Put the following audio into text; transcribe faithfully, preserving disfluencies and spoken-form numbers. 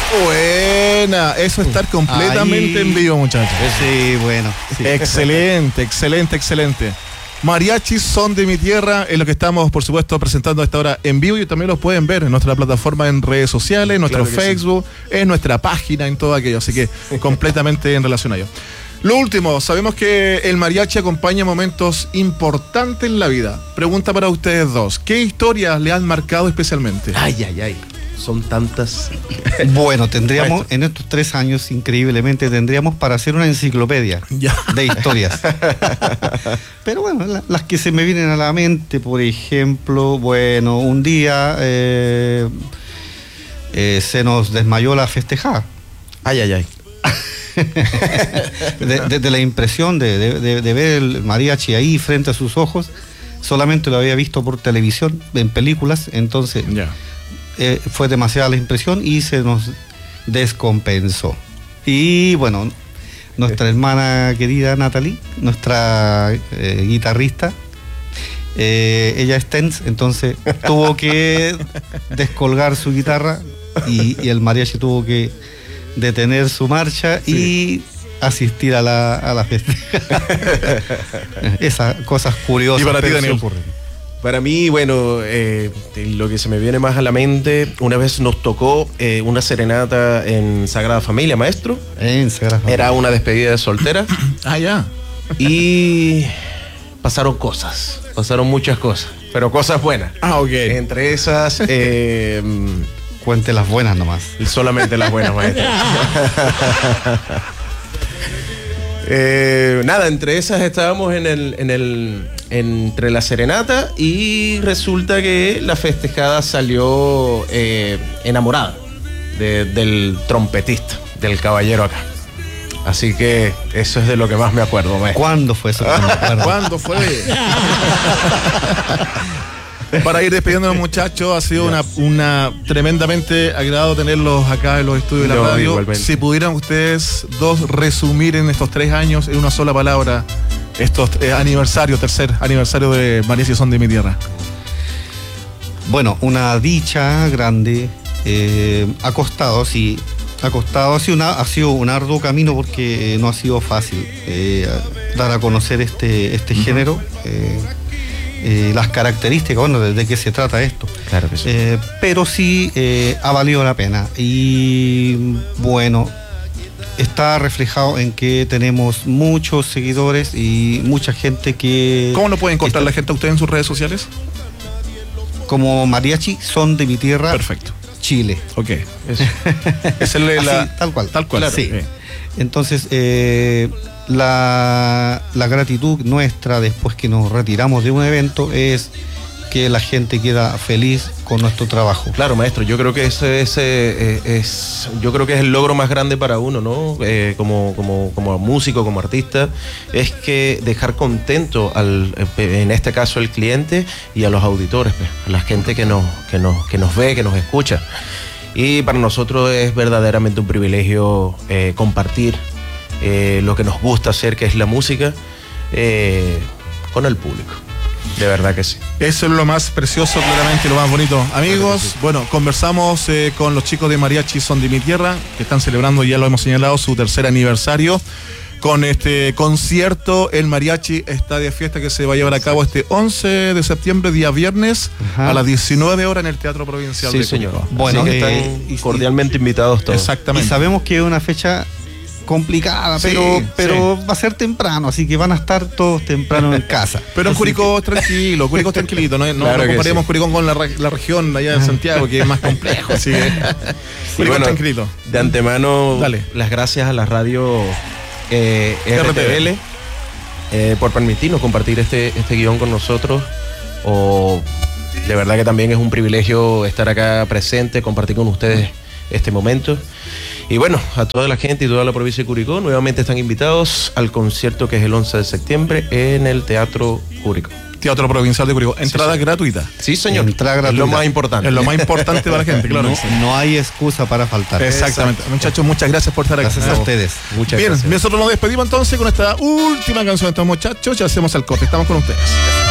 Buena, eso es estar completamente Ahí. en vivo, muchachos. Sí, bueno. Sí. Excelente, excelente, excelente. Mariachis son de mi tierra, es lo que estamos, por supuesto, presentando a esta hora en vivo y también los pueden ver en nuestra plataforma en redes sociales, en nuestro claro Facebook, sí. en nuestra página, en todo aquello, así que completamente en relación a ello. Lo último, sabemos que el mariachi acompaña momentos importantes en la vida. Pregunta para ustedes dos, ¿qué historias le han marcado especialmente? Ay, ay, ay. Son tantas. Bueno, tendríamos, en estos tres años, increíblemente, tendríamos para hacer una enciclopedia ya. de historias. Pero bueno, la, las que se me vienen a la mente, por ejemplo, bueno, un día eh, eh, se nos desmayó la festejada. Ay, ay, ay. de, de, de la impresión de, de, de, de ver el mariachi ahí frente a sus ojos, solamente lo había visto por televisión, en películas, entonces... Ya. Eh, fue demasiada la impresión y se nos descompensó. Y bueno, nuestra hermana querida Natalie, nuestra eh, guitarrista, eh, ella es TENS, entonces tuvo que descolgar su guitarra y, y el mariachi tuvo que detener su marcha sí. y asistir a la, a la fiesta. Esas cosas curiosas. ¿Y para ti, Daniel? Para mí, bueno, eh, lo que se me viene más a la mente, una vez nos tocó eh, una serenata en Sagrada Familia, maestro. En Sagrada Familia. Era una despedida de soltera. Ah, ya. Y pasaron cosas, pasaron muchas cosas, pero cosas buenas. Ah, ok. Entre esas... Eh, Cuente las buenas nomás. Solamente las buenas, maestro. Eh, nada, entre esas estábamos en el, en el, entre la serenata y resulta que la festejada salió eh, enamorada de, del trompetista, del caballero acá. Así que eso es de lo que más me acuerdo, maestro. ¿Cuándo fue eso? ¿Cuándo fue? Para ir despidiendo a los muchachos, ha sido una, una tremendamente agradable tenerlos acá en los estudios de la no, radio. Igualmente. Si pudieran ustedes dos resumir en estos tres años en una sola palabra estos eh, aniversarios, tercer aniversario de Mariachis son de mi tierra. Bueno, una dicha grande, eh, ha costado, sí, ha costado, ha sido, una, ha sido un arduo camino porque no ha sido fácil eh, dar a conocer este, este uh-huh. género. Eh, Eh, las características, bueno, de, de qué se trata esto. Claro que sí. Eh, pero sí eh, ha valido la pena. Y bueno, está reflejado en que tenemos muchos seguidores y mucha gente que... ¿Cómo lo puede encontrar está, la gente a usted en sus redes sociales? Como Mariachi son de mi tierra. Perfecto. Chile. Ok. Eso. Es el, la... Así, tal cual. Tal cual. Claro. Sí. Entonces, eh, la, la gratitud nuestra después que nos retiramos de un evento es que la gente queda feliz con nuestro trabajo. Claro, maestro, yo creo que ese, ese eh, es, yo creo que es el logro más grande para uno, ¿no? Eh, como, como, como músico, como artista, es que dejar contento al, en este caso, al cliente y a los auditores, pues, a la gente que nos, que nos, que nos ve, que nos escucha. Y para nosotros es verdaderamente un privilegio eh, compartir eh, lo que nos gusta hacer, que es la música, eh, con el público. De verdad que sí. Eso es lo más precioso, claramente, lo más bonito. Amigos, sí. bueno, conversamos eh, con los chicos de Mariachis son de mi tierra, que están celebrando, ya lo hemos señalado, su tercer aniversario. Con este concierto, el mariachi está de fiesta que se va a llevar a cabo este once de septiembre, día viernes, Ajá. a las diecinueve horas en el Teatro Provincial sí, de señor. Curicó. Bueno, Así que están eh, cordialmente y, invitados todos. Exactamente. Y sabemos que es una fecha complicada, sí, pero, pero sí. va a ser temprano, así que van a estar todos temprano en casa. Pero en Curicó es tranquilo, Curicó es tranquilito, no, no, claro no comparemos sí. Curicó con la, la región allá de Santiago, que es más complejo, así que Curicó bueno, es tranquilito. De antemano, Dale. las gracias a la radio eh, R T V L eh, por permitirnos compartir este, este guión con nosotros. O de verdad que también es un privilegio estar acá presente, compartir con ustedes este momento. Y bueno, a toda la gente y toda la provincia de Curicó, nuevamente están invitados al concierto que es el once de septiembre en el Teatro Curicó. Teatro Provincial de Curicó. Entrada sí, gratuita. Sí, señor. Entrada gratuita. Es lo más importante. Es lo más importante para la gente, claro. No, no hay excusa para faltar. Exactamente. Exacto. Muchachos, muchas gracias por estar aquí. Gracias a ustedes. Muchas Bien, gracias. Nosotros nos despedimos entonces con esta última canción de estos muchachos y hacemos el corte. Estamos con ustedes.